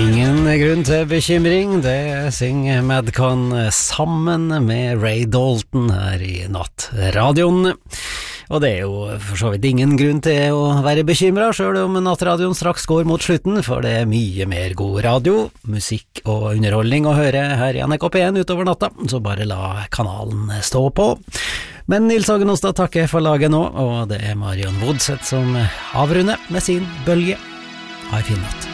Ingen grunn til bekymring, det synger Madcon sammen med Ray Dalton her i Nattradioen. Og det er jo for så vidt ingen grunn til å være bekymret, selv om Nattradioen straks går mot slutten, for det er mye mer god radio, musikk og underholdning å høre her i NRK P1 utover natta, så bare la kanalen stå på. Men Nils Hagenostad takker for laget nå, og det er Marion Wodseth som avrunder med sin bølge. Ha en fin natt.